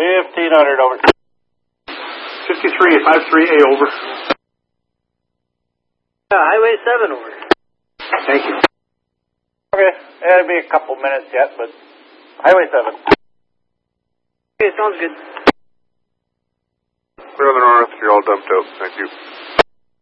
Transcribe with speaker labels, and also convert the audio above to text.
Speaker 1: 1500 over.
Speaker 2: 53A over.
Speaker 3: Highway 7 over.
Speaker 2: Thank you.
Speaker 1: Okay, it'll be a couple minutes yet, but Highway 7.
Speaker 3: Okay, sounds good.
Speaker 4: Clear on the north, you're all dumped out. Thank you.